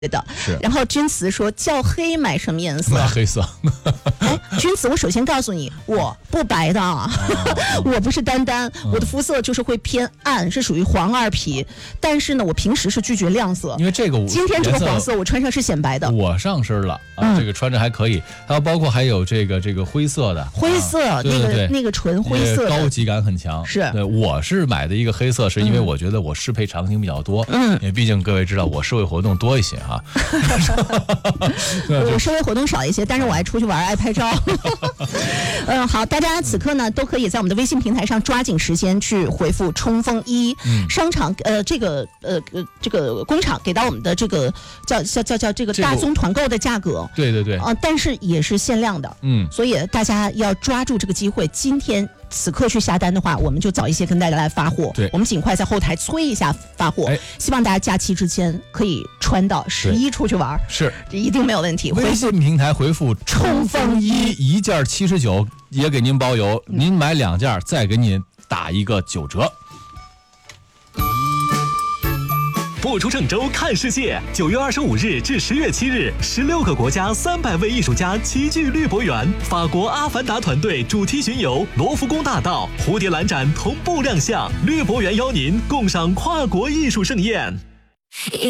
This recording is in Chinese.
的。然后君慈说较黑买什么颜色？ 买黑色。 哎，君慈，我首先告诉你，我不白的啊，我不是丹丹，我的肤色就是会偏暗，是属于黄二皮。但是呢，我平时是拒绝亮色， 因为这个今天这个黄色我穿上是显白的。 我上身了啊，这个穿着还可以。还有包括还有这个灰色的， 灰色那个纯灰色的， 高级感很强。 是， 对，我是买的一个黑色，是因为我觉得我适配场景比较多。因为毕竟各位知道我社会活动多一些哈。 我社会活动少一些，但是我爱出去玩，爱拍照。好，大家此刻呢都可以在我们的微信平台上抓紧时间去回复冲锋衣。商场这个工厂给到我们的这个叫这个大宗团购的价格。 对对对。 但是也是限量的。所以大家要抓住这个机会，今天此刻去下单的话，我们就早一些跟大家来发货。 对， 我们尽快在后台催一下发货。希望大家假期之前可以穿到11出去玩， 是一定没有问题。 微信平台回复冲锋衣1件79，也给您包邮，您买2件再给您打一个9折。 不出郑州看世界，9月25日至10月7日，16个国家300位艺术家齐聚绿博园，法国阿凡达团队主题巡游，罗浮宫大道、蝴蝶兰展同步亮相，绿博园邀您共赏跨国艺术盛宴。